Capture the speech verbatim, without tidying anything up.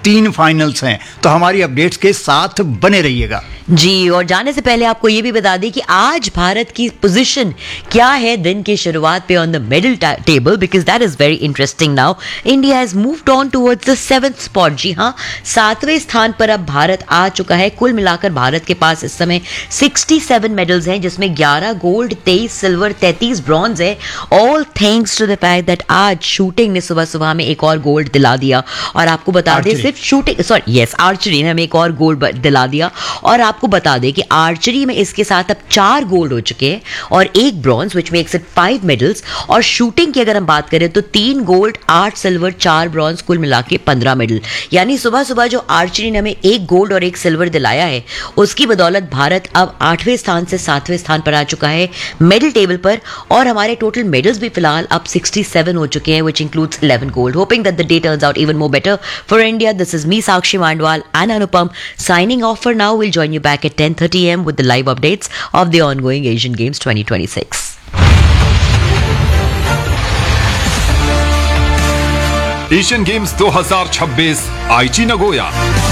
तीन फाइनल्स हैं। तो हमारी अपडेट्स के साथ बने रहिएगा जी। और जाने से पहले आपको ये भी बता दें कि आज भारत की पोजीशन क्या है दिन की शुरुआत पे on the medal table, because that is very interesting. Now India has moved on towards the seventh spot. जी हाँ, सातवें स्थान पर अब भारत आ चुका है। कुल मिलाकर भारत के पास इस समय सड़सठ मेडल्स हैं, जिसमें ग्यारह गोल्ड, तेईस सिल्वर, तैंतीस ब्रॉन्ज है। All thanks to the fact that आज शूटिंग ने सुबह सुबह में एक और गोल्ड दिला दिया। और आपको बता दें, सिर्फ शूटिंग सॉरी यस आर्चरी ने हमें एक और गोल्ड दिला दिया। और आपको बता दें कि आर्चरी में इसके साथ अब चार गोल्ड हो चुके हैं और एक bronze, which makes it five medals. और शूटिंग की अगर हम बात करें तो तीन गोल्ड, आठ सिल्वर, चार ब्रॉन्ज, कुल मिला के पंद्रह मेडल। यानी सुबह सुबह जो आर्चरी ने हमें एक गोल्ड और एक सिल्वर दिलाया है, उसकी बदौलत भारत अब आठवें स्थान से सातवें स्थान पर आ चुका है मेडल टेबल पर। और हमारे टोटल मेडल्स भी फिलहाल अब सड़सठ हो चुके हैं, which includes eleven gold. Hoping that the day turns out even more better for India. This is me Sakshi Mandwal and Anupam signing off for now. We'll join you back at ten thirty a m with the live updates of the ongoing Asian Games twenty twenty-six. Asian games दो हज़ार छब्बीस आईची Nagoya.